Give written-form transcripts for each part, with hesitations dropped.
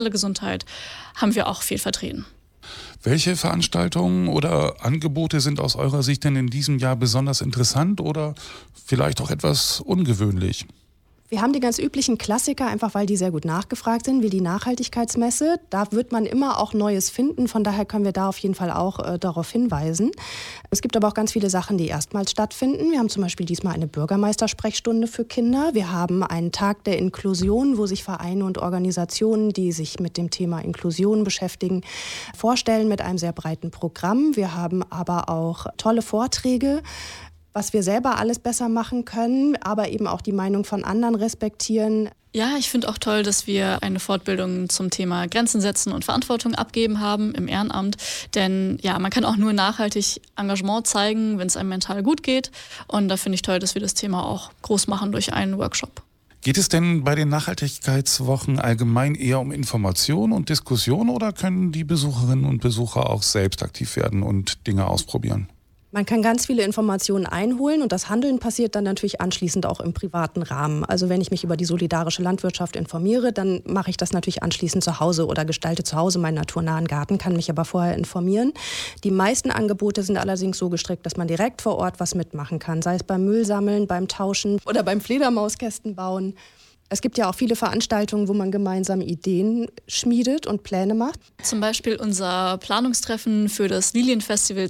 Gesundheit haben wir auch viel vertreten. Welche Veranstaltungen oder Angebote sind aus eurer Sicht denn in diesem Jahr besonders interessant oder vielleicht auch etwas ungewöhnlich? Wir haben die ganz üblichen Klassiker, einfach weil die sehr gut nachgefragt sind, wie die Nachhaltigkeitsmesse. Da wird man immer auch Neues finden, von daher können wir da auf jeden Fall auch darauf hinweisen. Es gibt aber auch ganz viele Sachen, die erstmals stattfinden. Wir haben zum Beispiel diesmal eine Bürgermeistersprechstunde für Kinder. Wir haben einen Tag der Inklusion, wo sich Vereine und Organisationen, die sich mit dem Thema Inklusion beschäftigen, vorstellen mit einem sehr breiten Programm. Wir haben aber auch tolle Vorträge, was wir selber alles besser machen können, aber eben auch die Meinung von anderen respektieren. Ja, ich finde auch toll, dass wir eine Fortbildung zum Thema Grenzen setzen und Verantwortung abgeben haben im Ehrenamt. Denn ja, man kann auch nur nachhaltig Engagement zeigen, wenn es einem mental gut geht. Und da finde ich toll, dass wir das Thema auch groß machen durch einen Workshop. Geht es denn bei den Nachhaltigkeitswochen allgemein eher um Information und Diskussion oder können die Besucherinnen und Besucher auch selbst aktiv werden und Dinge ausprobieren? Man kann ganz viele Informationen einholen und das Handeln passiert dann natürlich anschließend auch im privaten Rahmen. Also wenn ich mich über die solidarische Landwirtschaft informiere, dann mache ich das natürlich anschließend zu Hause oder gestalte zu Hause meinen naturnahen Garten, kann mich aber vorher informieren. Die meisten Angebote sind allerdings so gestrickt, dass man direkt vor Ort was mitmachen kann, sei es beim Müllsammeln, beim Tauschen oder beim Fledermauskästen bauen. Es gibt ja auch viele Veranstaltungen, wo man gemeinsam Ideen schmiedet und Pläne macht. Zum Beispiel unser Planungstreffen für das Lilienfestival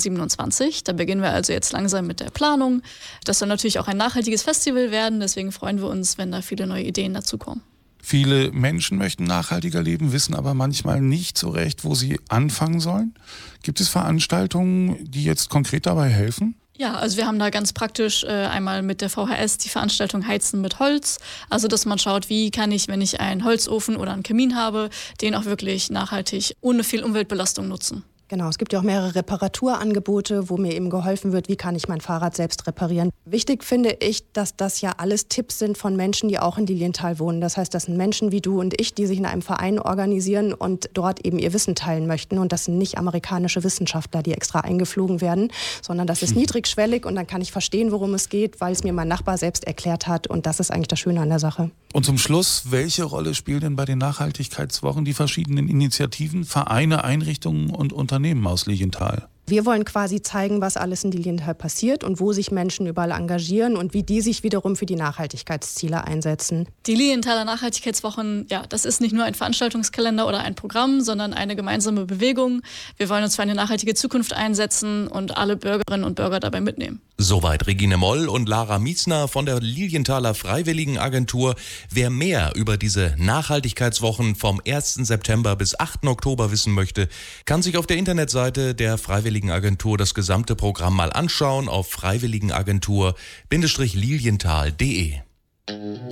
2027. Da beginnen wir also jetzt langsam mit der Planung. Das soll natürlich auch ein nachhaltiges Festival werden, deswegen freuen wir uns, wenn da viele neue Ideen dazukommen. Viele Menschen möchten nachhaltiger leben, wissen aber manchmal nicht so recht, wo sie anfangen sollen. Gibt es Veranstaltungen, die jetzt konkret dabei helfen? Ja, also wir haben da ganz praktisch einmal mit der VHS die Veranstaltung Heizen mit Holz. Also dass man schaut, wie kann ich, wenn ich einen Holzofen oder einen Kamin habe, den auch wirklich nachhaltig ohne viel Umweltbelastung nutzen. Genau, es gibt ja auch mehrere Reparaturangebote, wo mir eben geholfen wird, wie kann ich mein Fahrrad selbst reparieren. Wichtig finde ich, dass das ja alles Tipps sind von Menschen, die auch in Lilienthal wohnen. Das heißt, das sind Menschen wie du und ich, die sich in einem Verein organisieren und dort eben ihr Wissen teilen möchten. Und das sind nicht amerikanische Wissenschaftler, die extra eingeflogen werden, sondern das ist niedrigschwellig und dann kann ich verstehen, worum es geht, weil es mir mein Nachbar selbst erklärt hat. Und das ist eigentlich das Schöne an der Sache. Und zum Schluss, welche Rolle spielen denn bei den Nachhaltigkeitswochen die verschiedenen Initiativen, Vereine, Einrichtungen und Unternehmen aus Lilienthal? Wir wollen quasi zeigen, was alles in Lilienthal passiert und wo sich Menschen überall engagieren und wie die sich wiederum für die Nachhaltigkeitsziele einsetzen. Die Lilienthaler Nachhaltigkeitswochen, ja, das ist nicht nur ein Veranstaltungskalender oder ein Programm, sondern eine gemeinsame Bewegung. Wir wollen uns für eine nachhaltige Zukunft einsetzen und alle Bürgerinnen und Bürger dabei mitnehmen. Soweit Regine Moll und Lara Mietzner von der Lilienthaler Freiwilligenagentur. Wer mehr über diese Nachhaltigkeitswochen vom 1. September bis 8. Oktober wissen möchte, kann sich auf der Internetseite der Freiwilligenagentur das gesamte Programm mal anschauen auf freiwilligenagentur-lilienthal.de.